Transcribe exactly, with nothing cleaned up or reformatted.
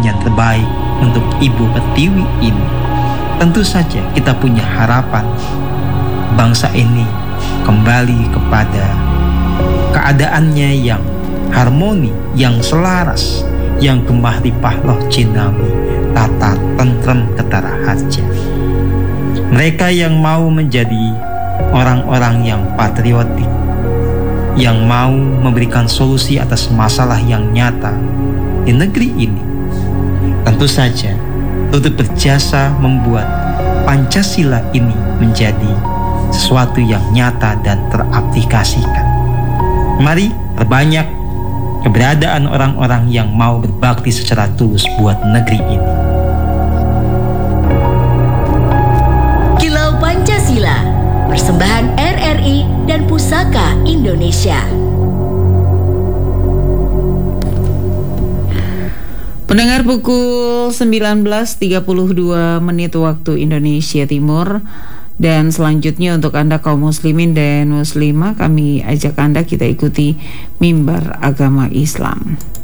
yang terbaik untuk Ibu Pertiwi ini. Tentu saja kita punya harapan bangsa ini kembali kepada keadaannya yang harmoni, yang selaras, yang gemah lipah loh jinami, tata tentrem ketara harja. Mereka yang mau menjadi orang-orang yang patriotik, yang mau memberikan solusi atas masalah yang nyata di negeri ini, tentu saja turut berjasa membuat Pancasila ini menjadi sesuatu yang nyata dan teraplikasikan. Mari perbanyak keberadaan orang-orang yang mau berbakti secara tulus buat negeri ini. Kilau Pancasila, persembahan R R I dan Pusaka Indonesia. Pendengar, pukul sembilan belas tiga puluh dua menit waktu Indonesia Timur. Dan selanjutnya untuk Anda kaum muslimin dan muslimah, kami ajak Anda kita ikuti mimbar agama Islam.